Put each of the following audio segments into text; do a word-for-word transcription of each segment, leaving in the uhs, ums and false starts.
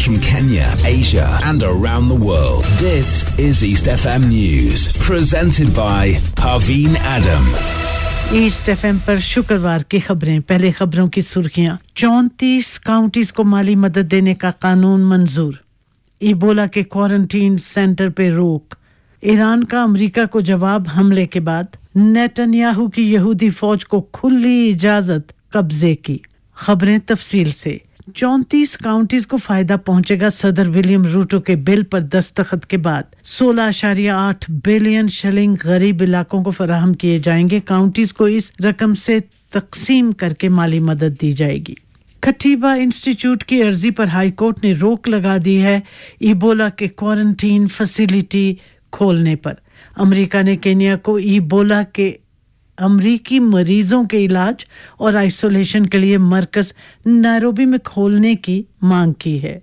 from Kenya, Asia, and around the world. This is East F M News, presented by Parveen Adam. East FM पर शुक्रवार की खबरें। पहले खबरों की सुर्खियां। चौंतीस काउंटीज को माली मदद देने का कानून मंजूर। इबोला के क्वारंटीन सेंटर पे रोक। ईरान का अमेरिका को जवाब हमले के बाद नेतन्याहू की यहूदी फौज को खुली इजाजत कब्जे की। खबरें तफसील से। चौंतीस काउंटीज को फायदा पहुंचेगा। सदर विलियम रूटो के बिल पर दस्तखत के बाद सोलह दशमलव आठ बिलियन शिलिंग गरीब इलाकों को फराहम किए जाएंगे। काउंटीज को इस रकम से तकसीम करके माली मदद दी जाएगी। खटीबा इंस्टीट्यूट की अर्जी पर हाई कोर्ट ने रोक लगा दी है इबोला के क्वारंटीन फैसिलिटी खोलने पर। अमेरिका ने केन्या को इबोला के अमरीकी मरीजों के इलाज और आइसोलेशन के लिए मरकज नैरोबी में खोलने की मांग की है।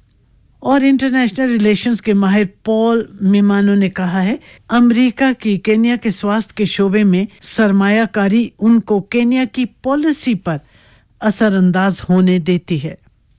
और इंटरनेशनल रिलेशंस के माहिर पॉल मिमानो ने कहा है अमेरिका की केन्या के स्वास्थ्य के शोबे में सरमायाकारी उनको केन्या की पॉलिसी पर असरअंदाज होने देती है।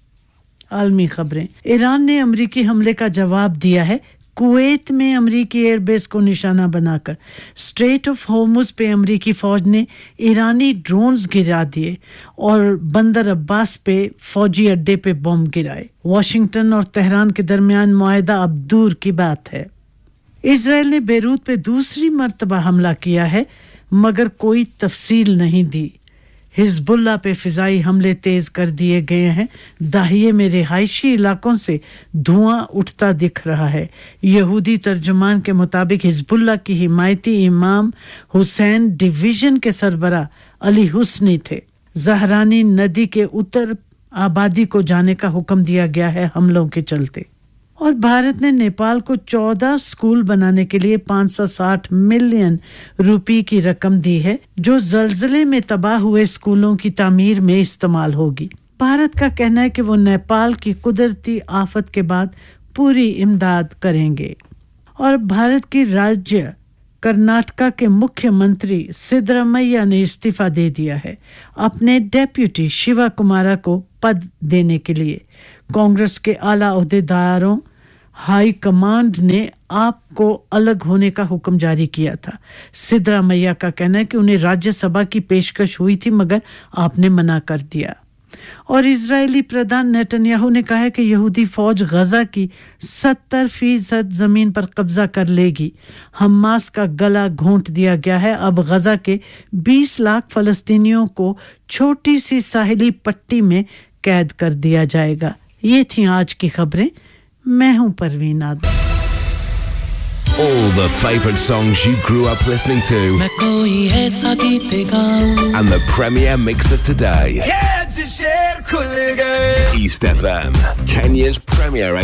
आलमी खबरें। ईरान ने अमेरिकी हमले का जवाब दिया है। कुवैत में अमेरिकी एयरबेस को निशाना बनाकर स्ट्रेट ऑफ होर्मुज पे अमेरिकी फौज ने ईरानी ड्रोन्स गिरा दिए और बंदर अब्बास पे फौजी अड्डे पे बम गिराए। वाशिंगटन और तेहरान के दरमियान मुआहदा अब दूर की बात है। इजराइल ने बेरूत पे दूसरी मर्तबा हमला किया है मगर कोई तफसील नहीं दी। हिजबुल्लाह पे फिजाई हमले तेज कर दिए गए हैं। दाहिए में रिहायशी इलाकों से धुआं उठता दिख रहा है। यहूदी तर्जुमान के मुताबिक हिजबुल्लाह की हिमायती इमाम हुसैन डिवीजन के सरबरा अली हुस्नी थे। जहरानी नदी के उत्तर आबादी को जाने का हुक्म दिया गया है हमलों के चलते। और भारत ने नेपाल को चौदह स्कूल बनाने के लिए पाँच सौ साठ मिलियन रुपए की रकम दी है जो ज़लज़ले में तबाह हुए स्कूलों की तामीर में इस्तेमाल होगी। भारत का कहना है कि वो नेपाल की कुदरती आफत के बाद पूरी इमदाद करेंगे। और भारत की राज्य कर्नाटका के मुख्यमंत्री सिद्धरामैया ने इस्तीफा दे दिया है अपने डेप्यूटी शिवा कुमारा को पद देने के लिए। कांग्रेस के आला ओहदेदारों हाई कमांड ने आपको अलग होने का हुक्म जारी किया था। सिद्धरामैया का कहना है कि उन्हें राज्यसभा की पेशकश हुई थी मगर आपने मना कर दिया। और इजरायली प्रधान नेतन्याहू ने कहा है कि यहूदी फौज गजा की सत्तर फीसद जमीन पर कब्जा कर लेगी। हमास का गला घोंट दिया गया है। अब गजा के बीस लाख फलस्तीनियों को छोटी सी साहिली पट्टी में कैद कर दिया जाएगा। ये थी आज की खबरें। मैं हूं परवीन आदम। All the favourite songs you grew up listening to. मैं कोई ऐसा गीत गाऊं. And the premiere mix of today. Yeah, शेर खुल गए. East F M, Kenya's premier